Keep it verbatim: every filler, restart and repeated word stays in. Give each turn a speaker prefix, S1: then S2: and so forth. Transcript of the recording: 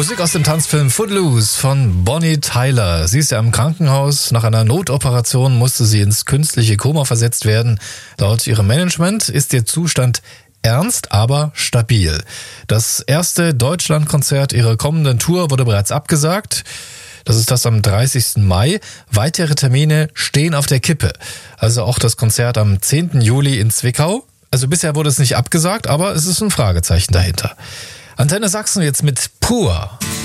S1: Musik aus dem Tanzfilm Footloose von Bonnie Tyler. Sie ist ja im Krankenhaus. Nach einer Notoperation musste sie ins künstliche Koma versetzt werden. Laut ihrem Management ist ihr Zustand ernst, aber stabil. Das erste Deutschlandkonzert ihrer kommenden Tour wurde bereits abgesagt. Das ist das am dreißigsten Mai. Weitere Termine stehen auf der Kippe. Also auch das Konzert am zehnten Juli in Zwickau. Also bisher wurde es nicht abgesagt, aber es ist ein Fragezeichen dahinter. Antenne Sachsen jetzt mit Pur.